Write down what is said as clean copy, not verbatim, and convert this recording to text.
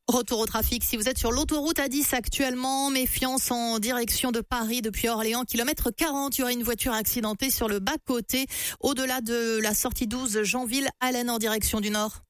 Retour au trafic, si vous êtes sur l'autoroute A10 actuellement, méfiance en direction de Paris depuis Orléans, kilomètre 40, il y aura une voiture accidentée sur le bas-côté, au-delà de la sortie 12 Jeanville-Allen en direction du nord.